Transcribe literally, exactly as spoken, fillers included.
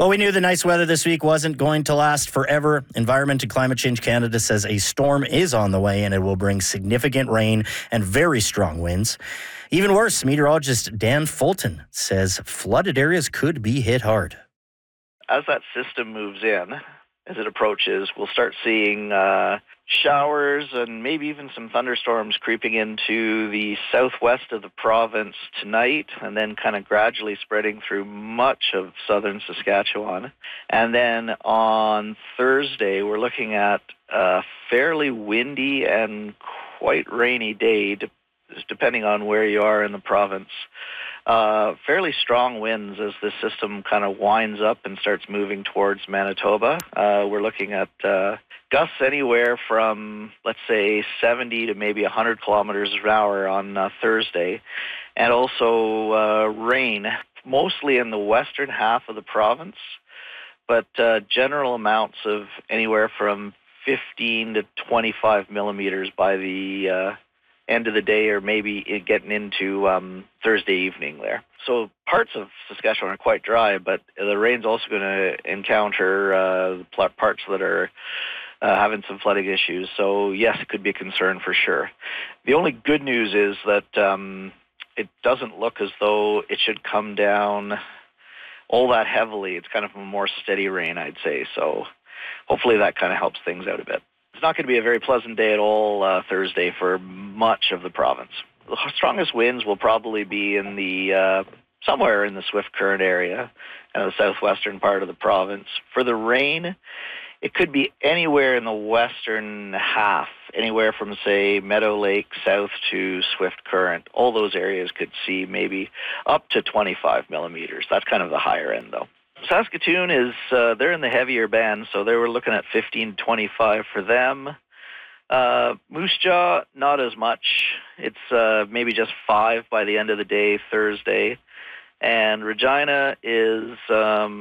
Well, we knew the nice weather this week wasn't going to last forever. Environment and Climate Change Canada says a storm is on the way and it will bring significant rain and very strong winds. Even worse, meteorologist Dan Fulton says flooded areas could be hit hard. As that system moves in, as it approaches, we'll start seeing uh, showers and maybe even some thunderstorms creeping into the southwest of the province tonight, and then kind of gradually spreading through much of southern Saskatchewan. And then on Thursday, we're looking at a fairly windy and quite rainy day, depending on where you are in the province. Uh, fairly strong winds as the system kind of winds up and starts moving towards Manitoba. Uh, we're looking at uh, gusts anywhere from, let's say, seventy to maybe one hundred kilometers an hour on uh, Thursday, and also uh, rain, mostly in the western half of the province, but uh, general amounts of anywhere from fifteen to twenty-five millimeters by the uh, end of the day, or maybe getting into um, Thursday evening there. So parts of Saskatchewan are quite dry, but the rain's also going to encounter uh, parts that are uh, having some flooding issues. So yes, it could be a concern for sure. The only good news is that um, it doesn't look as though it should come down all that heavily. It's kind of a more steady rain, I'd say. So hopefully that kind of helps things out a bit. It's not going to be a very pleasant day at all uh, Thursday for much of the province. The strongest winds will probably be in the uh, somewhere in the Swift Current area and the southwestern part of the province. For the rain, it could be anywhere in the western half, anywhere from, say, Meadow Lake south to Swift Current. All those areas could see maybe up to twenty-five millimeters. That's kind of the higher end, though. Saskatoon is, uh, they're in the heavier band, so they were looking at fifteen to twenty-five for them. Uh, Moose Jaw, not as much. It's uh, maybe just five by the end of the day, Thursday. And Regina is um,